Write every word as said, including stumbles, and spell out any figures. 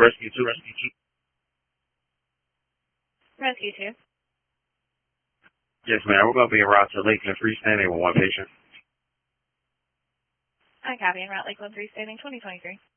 Rescue two. Rescue two. Rescue two. Yes, ma'am. We're going to be en route to Lakeland freestanding with one patient. I copy en route Lakeland freestanding twenty twenty-three.